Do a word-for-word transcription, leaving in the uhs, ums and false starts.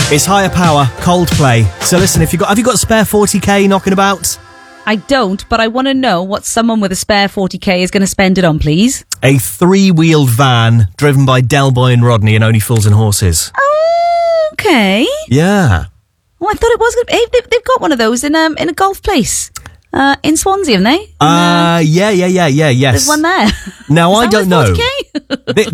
It's Higher Power, Coldplay. So listen, if you got, have you got a spare forty k knocking about? I don't, but I want to know what someone with a spare forty k is going to spend it on, please. A three-wheeled van driven by Del Boy and Rodney and Only Fools and Horses. Oh, okay. Yeah. Oh, I thought it was going to be... They've, they've got one of those in um in a golf place. Uh, in Swansea, haven't they? In, Uh, yeah, yeah, yeah, yeah, yes. There's one there. Now, Is I that don't know. forty k? Th-